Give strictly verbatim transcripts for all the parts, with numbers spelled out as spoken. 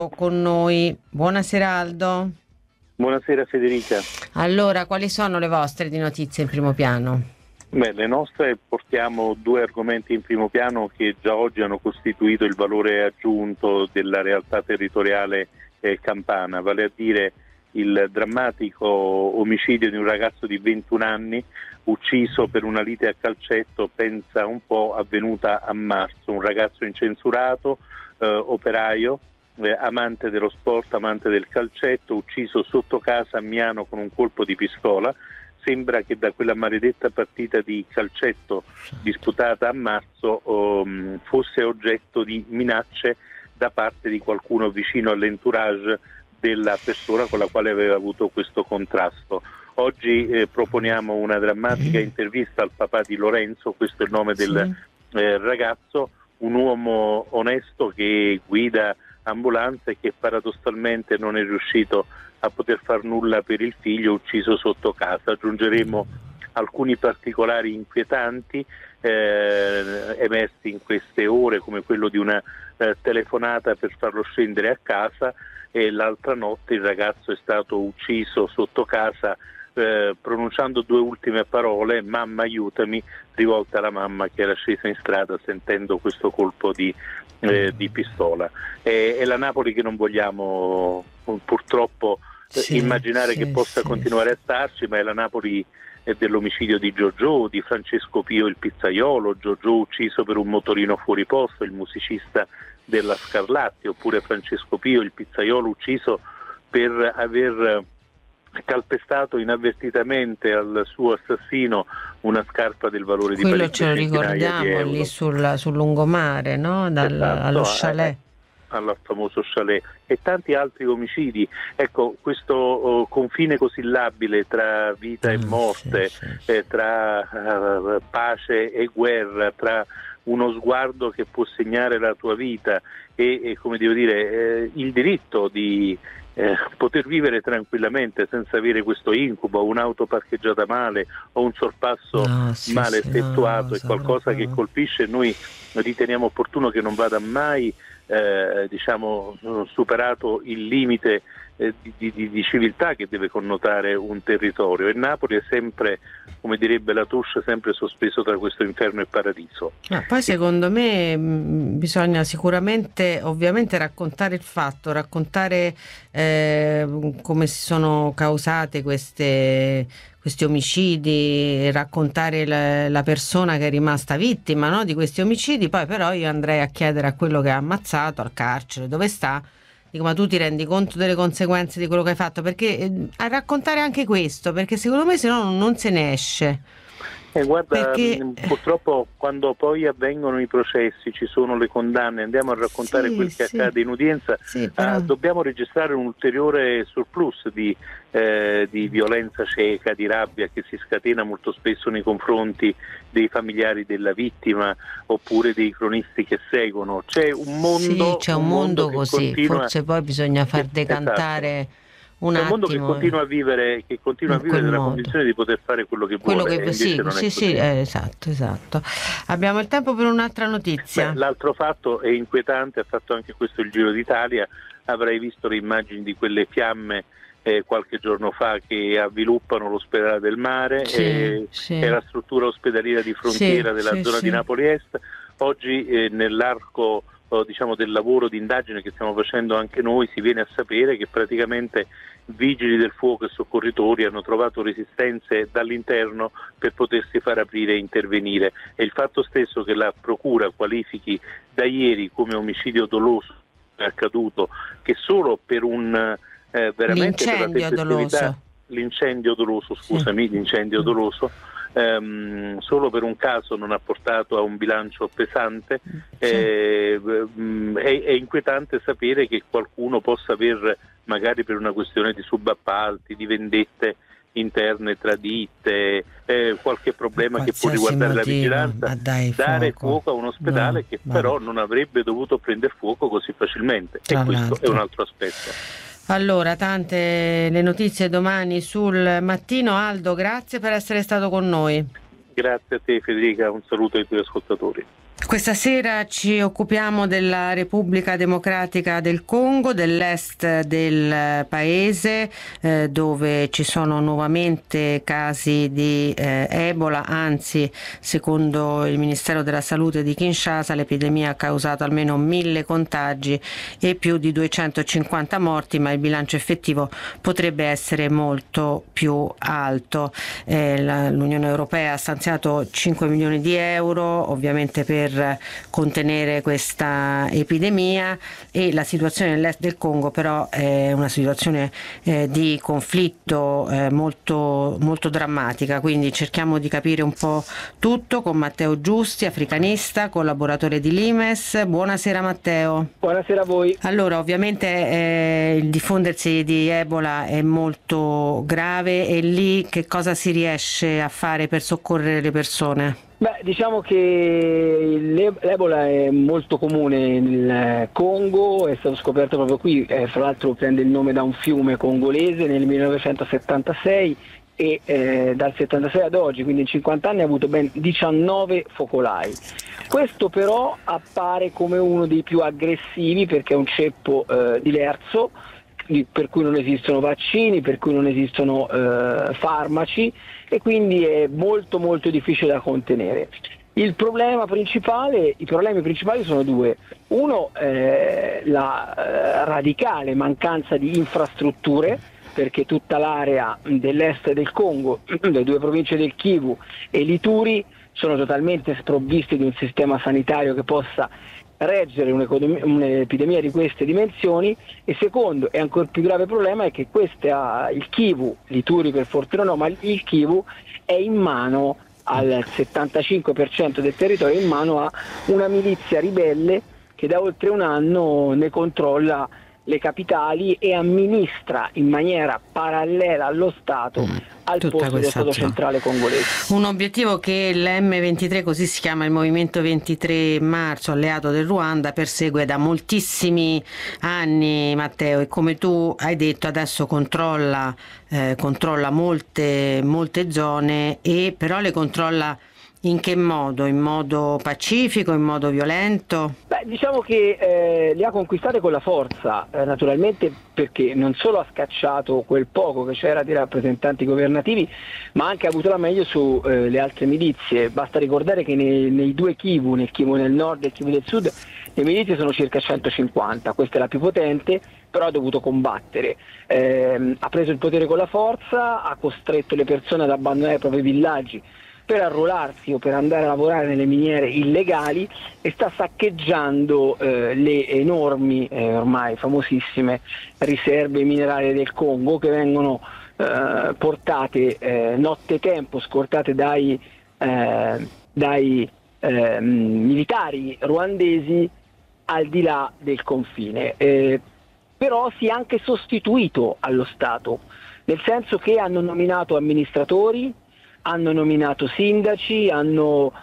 con noi. Buonasera Aldo. Buonasera Federica. Allora, quali sono le vostre di notizie in primo piano? Beh, le nostre portiamo due argomenti in primo piano che già oggi hanno costituito il valore aggiunto della realtà territoriale eh, campana, vale a dire il drammatico omicidio di un ragazzo di ventuno anni ucciso per una lite a calcetto, pensa un po', avvenuta a marzo. Un ragazzo incensurato, eh, operaio, eh, amante dello sport, amante del calcetto, ucciso sotto casa a Miano con un colpo di pistola. Sembra che da quella maledetta partita di calcetto disputata a marzo um, fosse oggetto di minacce da parte di qualcuno vicino all'entourage della persona con la quale aveva avuto questo contrasto. Oggi eh, proponiamo una drammatica intervista al papà di Lorenzo, questo è il nome del eh, ragazzo, un uomo onesto che guida ambulanza e che paradossalmente non è riuscito a poter far nulla per il figlio ucciso sotto casa. Aggiungeremo alcuni particolari inquietanti eh, emersi in queste ore, come quello di una eh, telefonata per farlo scendere a casa, e l'altra notte il ragazzo è stato ucciso sotto casa eh, pronunciando due ultime parole, mamma aiutami, rivolte alla mamma che era scesa in strada sentendo questo colpo di, eh, di pistola. È, è la Napoli che non vogliamo purtroppo sì, immaginare sì, che possa sì, continuare sì. a starci, ma è la Napoli dell'omicidio di Giorgio, di Francesco Pio il pizzaiolo, Giorgio ucciso per un motorino fuori posto, il musicista della Scarlatti, oppure Francesco Pio il pizzaiolo ucciso per aver calpestato inavvertitamente al suo assassino una scarpa del valore di quello parecchie ce lo centinaia ricordiamo di euro. Lì sul, sul lungomare, no? Dal, esatto, allo chalet. Eh, al famoso chalet, e tanti altri omicidi. Ecco, questo oh, confine così labile tra vita ah, e morte, sì, sì. Eh, tra uh, pace e guerra, tra uno sguardo che può segnare la tua vita e, e come devo dire, eh, il diritto di eh, poter vivere tranquillamente senza avere questo incubo, un'auto parcheggiata male o un sorpasso no, sì, male sì, effettuato, no, è qualcosa proprio... che colpisce. Noi riteniamo opportuno che non vada mai Eh, diciamo superato il limite eh, di, di, di civiltà che deve connotare un territorio, e Napoli è sempre, come direbbe Latouche, sempre sospeso tra questo inferno e paradiso. Ma poi secondo me mh, bisogna sicuramente ovviamente raccontare il fatto, raccontare eh, come si sono causate queste questi omicidi, raccontare la, la persona che è rimasta vittima, no, di questi omicidi. Poi però io andrei a chiedere a quello che ha ammazzato al carcere dove sta, dico, ma tu ti rendi conto delle conseguenze di quello che hai fatto? Perché eh, a raccontare anche questo, perché secondo me se no non se ne esce. Eh, guarda, perché... purtroppo quando poi avvengono i processi, ci sono le condanne, andiamo a raccontare sì, quel che sì. accade in udienza, sì, però... eh, dobbiamo registrare un ulteriore surplus di, eh, di violenza cieca, di rabbia che si scatena molto spesso nei confronti dei familiari della vittima oppure dei cronisti che seguono. C'è un mondo, sì, c'è un, un mondo, mondo così, continua, forse poi bisogna far che, decantare... esatto. Un È un mondo che attimo, continua a vivere, che continua a in vivere quel nella modo. condizione di poter fare quello che quello vuole, che e invece sì, non sì, è sì, così. eh, esatto, esatto. Abbiamo il tempo per un'altra notizia. Beh, l'altro fatto è inquietante, ha fatto anche questo il Giro d'Italia. Avrai visto le immagini di quelle fiamme eh, qualche giorno fa che avviluppano l'ospedale del mare, Sì, eh, sì. è la struttura ospedaliera di frontiera Sì, della sì, zona sì. di Napoli Est. Oggi eh, nell'arco diciamo del lavoro di indagine che stiamo facendo anche noi, si viene a sapere che praticamente vigili del fuoco e soccorritori hanno trovato resistenze dall'interno per potersi far aprire e intervenire, e il fatto stesso che la procura qualifichi da ieri come omicidio doloso è accaduto, che solo per un eh, veramente per la l'incendio tempestività, doloso l'incendio doloso, scusami, sì. l'incendio doloso ehm, solo per un caso non ha portato a un bilancio pesante. Eh, è, è inquietante sapere che qualcuno possa aver, magari per una questione di subappalti, di vendette interne tra ditte, eh, qualche problema che può riguardare motivo, la vigilanza, dare fuoco, fuoco a un ospedale no, che no. però non avrebbe dovuto prendere fuoco così facilmente, tra e questo l'altro. È un altro aspetto. Allora, tante le notizie domani sul mattino. Aldo, grazie per essere stato con noi. Grazie a te Federica, un saluto ai tuoi ascoltatori. Questa sera ci occupiamo della Repubblica Democratica del Congo, dell'est del paese, eh, dove ci sono nuovamente casi di eh, Ebola, anzi, secondo il Ministero della Salute di Kinshasa, l'epidemia ha causato almeno mille contagi e più di duecentocinquanta morti, ma il bilancio effettivo potrebbe essere molto più alto. Eh, la, L'Unione Europea ha stanziato cinque milioni di euro, ovviamente per contenere questa epidemia, e la situazione nell'est del Congo però è una situazione eh, di conflitto eh, molto, molto drammatica, quindi cerchiamo di capire un po' tutto con Matteo Giusti, africanista, collaboratore di Limes. Buonasera Matteo. Buonasera a voi. Allora, ovviamente eh, il diffondersi di Ebola è molto grave, e lì che cosa si riesce a fare per soccorrere le persone? Beh, diciamo che l'Ebola è molto comune nel Congo, è stato scoperto proprio qui, eh, fra l'altro prende il nome da un fiume congolese nel millenovecentosettantasei e eh, dal settantasei ad oggi, quindi in cinquanta anni, ha avuto ben diciannove focolai. Questo però appare come uno dei più aggressivi perché è un ceppo eh, diverso, per cui non esistono vaccini, per cui non esistono eh, farmaci, e quindi è molto molto difficile da contenere. Il problema principale, i problemi principali sono due. Uno, eh, la eh, radicale mancanza di infrastrutture, perché tutta l'area dell'est del Congo, le due province del Kivu e l'Ituri, sono totalmente sprovviste di un sistema sanitario che possa reggere un'epidemia di queste dimensioni. E secondo e ancora più grave problema è che questa, il Kivu, l'Ituri per fortuna no, ma il Kivu è in mano al settantacinque per cento del territorio, in mano a una milizia ribelle che da oltre un anno ne controlla le capitali e amministra in maniera parallela allo Stato mm, al posto dello Stato centrale congolese. Un obiettivo che l'M ventitré, così si chiama il Movimento ventitré marzo, alleato del Ruanda, persegue da moltissimi anni, Matteo, e come tu hai detto adesso controlla, eh, controlla molte, molte zone, e però le controlla in che modo? In modo pacifico, in modo violento? Beh, diciamo che eh, le ha conquistate con la forza, eh, naturalmente, perché non solo ha scacciato quel poco che c'era di rappresentanti governativi, ma anche ha avuto la meglio sulle eh, altre milizie. Basta ricordare che nei, nei due Kivu, nel Kivu del nord e il Kivu del sud, le milizie sono circa centocinquanta, questa è la più potente, però ha dovuto combattere. Eh, ha preso il potere con la forza, ha costretto le persone ad abbandonare i propri villaggi per arruolarsi o per andare a lavorare nelle miniere illegali, e sta saccheggiando eh, le enormi, eh, ormai famosissime, riserve minerarie del Congo, che vengono eh, portate eh, nottetempo, scortate dai, eh, dai eh, militari ruandesi al di là del confine. Eh, però si è anche sostituito allo Stato, nel senso che hanno nominato amministratori, hanno nominato sindaci, hanno,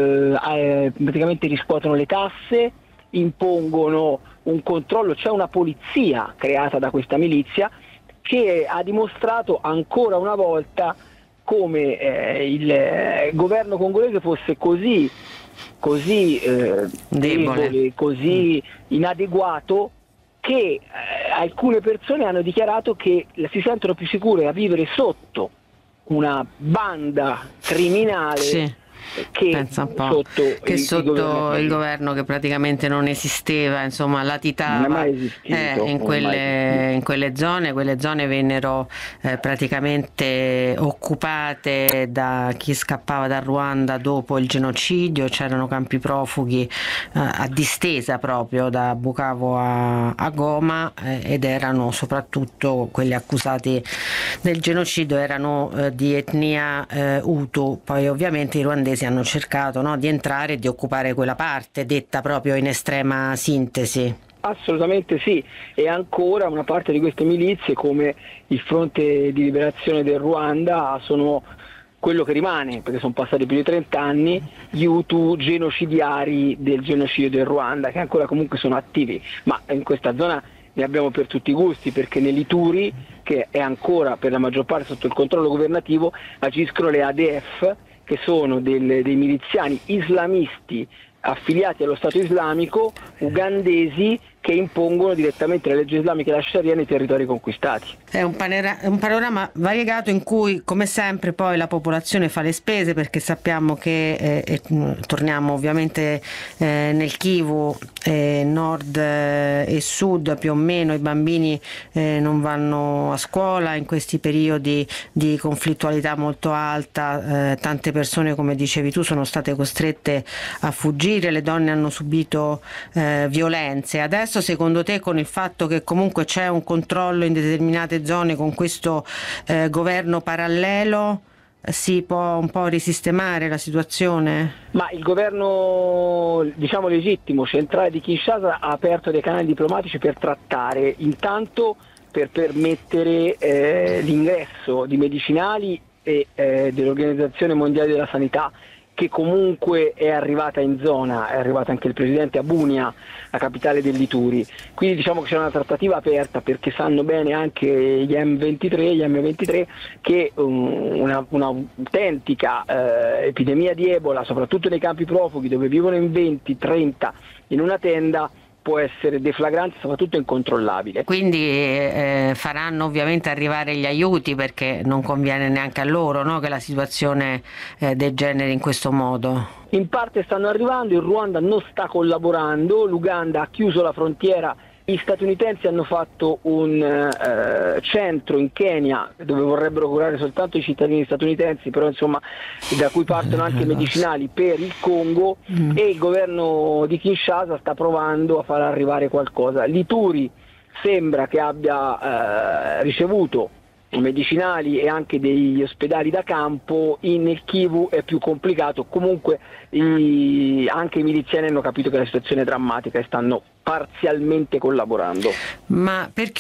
eh, praticamente riscuotono le tasse, impongono un controllo, c'è una polizia creata da questa milizia che ha dimostrato ancora una volta come eh, il eh, governo congolese fosse così, così eh, debole, così inadeguato, che eh, alcune persone hanno dichiarato che si sentono più sicure a vivere sotto una banda criminale, sì, che pensa un po', sotto, che il, sotto il, governo, il governo che praticamente non esisteva, insomma latitava eh, in, quelle, in quelle zone. Quelle zone vennero eh, praticamente occupate da chi scappava dal Ruanda dopo il genocidio, c'erano campi profughi eh, a distesa proprio da Bukavu a, a Goma, eh, ed erano soprattutto quelli accusati del genocidio erano eh, di etnia eh, Hutu. Poi ovviamente i ruandesi hanno cercato, no, di entrare e di occupare quella parte, detta proprio in estrema sintesi. Assolutamente sì, e ancora una parte di queste milizie, come il Fronte di Liberazione del Ruanda, sono quello che rimane, perché sono passati più di trenta anni, gli Hutu genocidiari del genocidio del Ruanda, che ancora comunque sono attivi, ma in questa zona ne abbiamo per tutti i gusti, perché nell'Ituri, che è ancora per la maggior parte sotto il controllo governativo, agiscono le A D F, che sono del, dei miliziani islamisti affiliati allo Stato islamico, ugandesi, che impongono direttamente le leggi islamiche e la Sharia nei territori conquistati. È un, panera- un panorama variegato in cui, come sempre, poi la popolazione fa le spese, perché sappiamo che, eh, eh, torniamo ovviamente eh, nel Kivu, eh, nord eh, e sud più o meno, i bambini eh, non vanno a scuola in questi periodi di conflittualità molto alta, eh, tante persone, come dicevi tu, sono state costrette a fuggire, le donne hanno subito eh, violenze. Adesso, secondo te, con il fatto che comunque c'è un controllo in determinate zone con questo eh, governo parallelo, si può un po' risistemare la situazione? Ma il governo, diciamo, legittimo, centrale di Kinshasa ha aperto dei canali diplomatici per trattare, intanto per permettere eh, l'ingresso di medicinali e eh, dell'Organizzazione Mondiale della Sanità, che comunque è arrivata in zona, è arrivato anche il presidente a Bunia, la capitale dell'Ituri. Quindi diciamo che c'è una trattativa aperta, perché sanno bene anche gli M ventitré, gli M ventitré che um, una, un'autentica eh, epidemia di Ebola, soprattutto nei campi profughi dove vivono in venti trenta in una tenda, può essere deflagrante e soprattutto incontrollabile. Quindi eh, faranno ovviamente arrivare gli aiuti, perché non conviene neanche a loro, no, che la situazione eh, degeneri in questo modo. In parte stanno arrivando, il Ruanda non sta collaborando, l'Uganda ha chiuso la frontiera, gli statunitensi hanno fatto un eh, centro in Kenya dove vorrebbero curare soltanto i cittadini statunitensi, però insomma da cui partono anche medicinali per il Congo, mm. e il governo di Kinshasa sta provando a far arrivare qualcosa. L'Ituri sembra che abbia eh, ricevuto i medicinali e anche degli ospedali da campo, in nel Kivu è più complicato. Comunque i, anche i miliziani hanno capito che la situazione è drammatica e stanno parzialmente collaborando. Ma perché